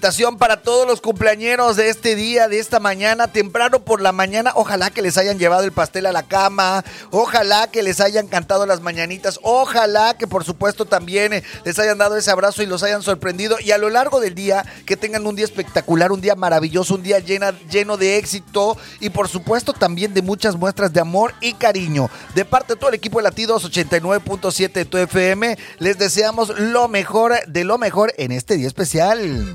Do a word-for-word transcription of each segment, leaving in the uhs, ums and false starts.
Para todos los cumpleañeros de este día, de esta mañana, temprano por la mañana, ojalá que les hayan llevado el pastel a la cama, ojalá que les hayan cantado las mañanitas, ojalá que por supuesto también les hayan dado ese abrazo y los hayan sorprendido, y a lo largo del día que tengan un día espectacular, un día maravilloso, un día llena, lleno de éxito y por supuesto también de muchas muestras de amor y cariño. De parte de todo el equipo de Latidos ochenta y nueve punto siete de tu F M, les deseamos lo mejor de lo mejor en este día especial.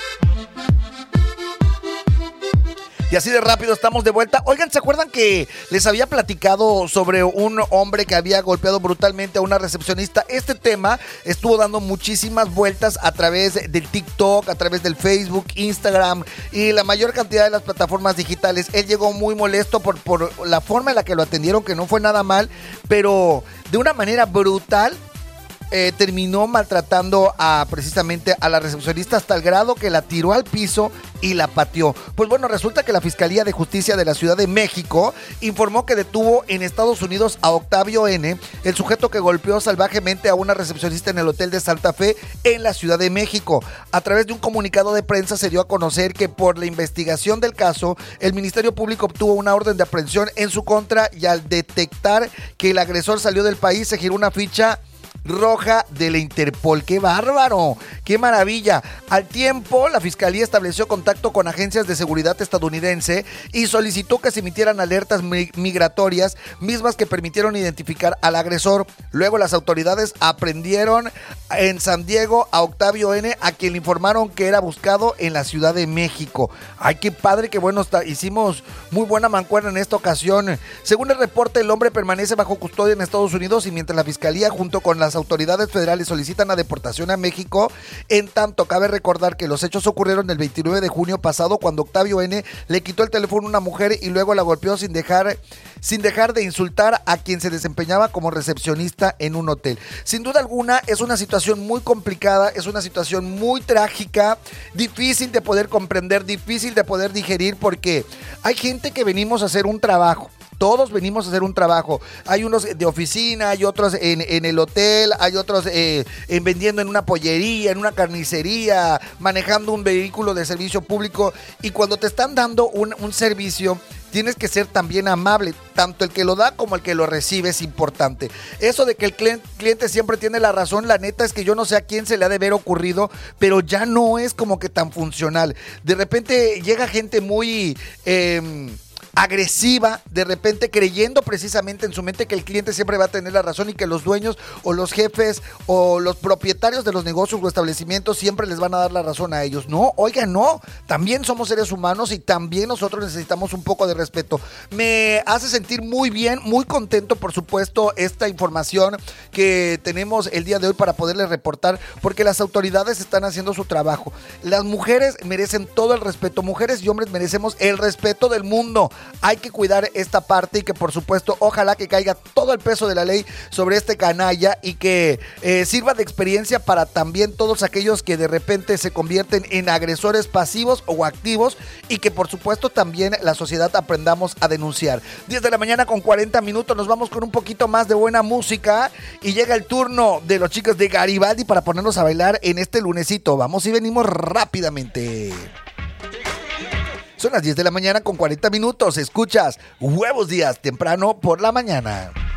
Y así de rápido estamos de vuelta. Oigan, ¿se acuerdan que les había platicado sobre un hombre que había golpeado brutalmente a una recepcionista? Este tema estuvo dando muchísimas vueltas a través del TikTok, a través del Facebook, Instagram y la mayor cantidad de las plataformas digitales. Él llegó muy molesto por, por la forma en la que lo atendieron, que no fue nada mal, pero de una manera brutal. Eh, terminó maltratando a precisamente a la recepcionista hasta el grado que la tiró al piso y la pateó. Pues bueno, resulta que la Fiscalía de Justicia de la Ciudad de México informó que detuvo en Estados Unidos a Octavio N., el sujeto que golpeó salvajemente a una recepcionista en el Hotel de Santa Fe en la Ciudad de México. A través de un comunicado de prensa se dio a conocer que por la investigación del caso, el Ministerio Público obtuvo una orden de aprehensión en su contra y al detectar que el agresor salió del país se giró una ficha roja de la Interpol. ¡Qué bárbaro! ¡Qué maravilla! Al tiempo, la Fiscalía estableció contacto con agencias de seguridad estadounidense y solicitó que se emitieran alertas migratorias, mismas que permitieron identificar al agresor. Luego las autoridades aprendieron en San Diego a Octavio N., a quien le informaron que era buscado en la Ciudad de México. ¡Ay, qué padre! ¡Qué bueno! Está. Hicimos muy buena mancuerna en esta ocasión. Según el reporte, el hombre permanece bajo custodia en Estados Unidos y mientras la Fiscalía, junto con las autoridades federales, solicitan la deportación a México. En tanto, cabe recordar que los hechos ocurrieron el veintinueve de junio pasado, cuando Octavio N. le quitó el teléfono a una mujer y luego la golpeó sin dejar, sin dejar de insultar a quien se desempeñaba como recepcionista en un hotel. Sin duda alguna, es una situación muy complicada, es una situación muy trágica, difícil de poder comprender, difícil de poder digerir, porque hay gente que venimos a hacer un trabajo. Todos venimos a hacer un trabajo. Hay unos de oficina, hay otros en, en el hotel, hay otros eh, en vendiendo en una pollería, en una carnicería, manejando un vehículo de servicio público. Y cuando te están dando un, un servicio, tienes que ser también amable. Tanto el que lo da como el que lo recibe es importante. Eso de que el cliente siempre tiene la razón, la neta es que yo no sé a quién se le ha de haber ocurrido, pero ya no es como que tan funcional. De repente llega gente muy... Eh, agresiva, de repente creyendo precisamente en su mente que el cliente siempre va a tener la razón y que los dueños o los jefes o los propietarios de los negocios o establecimientos siempre les van a dar la razón a ellos. No, oigan, no, también somos seres humanos y también nosotros necesitamos un poco de respeto. Me hace sentir muy bien, muy contento, por supuesto, esta información que tenemos el día de hoy para poderles reportar, porque las autoridades están haciendo su trabajo. Las mujeres merecen todo el respeto, mujeres y hombres merecemos el respeto del mundo. Hay que cuidar esta parte y que por supuesto ojalá que caiga todo el peso de la ley sobre este canalla y que eh, sirva de experiencia para también todos aquellos que de repente se convierten en agresores pasivos o activos y que por supuesto también la sociedad aprendamos a denunciar. diez de la mañana con cuarenta minutos, nos vamos con un poquito más de buena música y llega el turno de los chicos de Garibaldi para ponernos a bailar en este lunesito. Vamos y venimos rápidamente. Son las diez de la mañana con cuarenta minutos. Escuchas Huevos Días, temprano por la mañana.